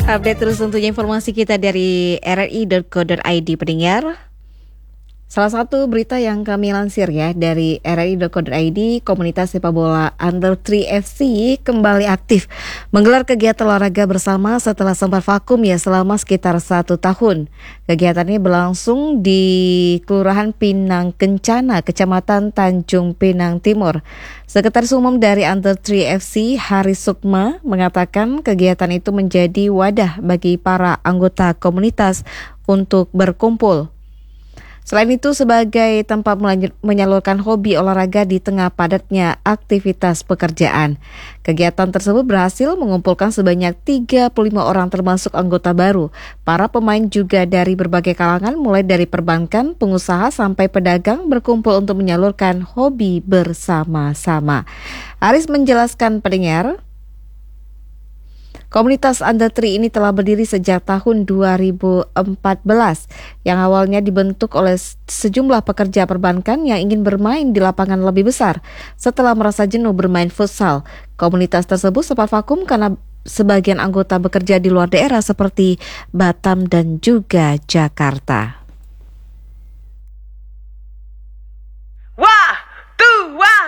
Update terus tentunya informasi kita dari rri.co.id pendengar. Salah satu berita yang kami lansir ya dari rri.co.id, komunitas sepak bola Under 3 FC kembali aktif menggelar kegiatan olahraga bersama setelah sempat vakum ya selama sekitar 1 tahun. Kegiatan ini berlangsung di Kelurahan Pinang Kencana, Kecamatan Tanjung Pinang Timur. Sekretaris Umum dari Under 3 FC, Haris Sukma, mengatakan kegiatan itu menjadi wadah bagi para anggota komunitas untuk berkumpul. Selain itu sebagai tempat menyalurkan hobi olahraga di tengah padatnya aktivitas pekerjaan. Kegiatan tersebut berhasil mengumpulkan sebanyak 35 orang termasuk anggota baru. Para pemain juga dari berbagai kalangan mulai dari perbankan, pengusaha sampai pedagang berkumpul untuk menyalurkan hobi bersama-sama. Haris menjelaskan pendengar, komunitas Under 3 ini telah berdiri sejak tahun 2014 yang awalnya dibentuk oleh sejumlah pekerja perbankan yang ingin bermain di lapangan lebih besar. Setelah merasa jenuh bermain futsal, komunitas tersebut sempat vakum karena sebagian anggota bekerja di luar daerah seperti Batam dan juga Jakarta.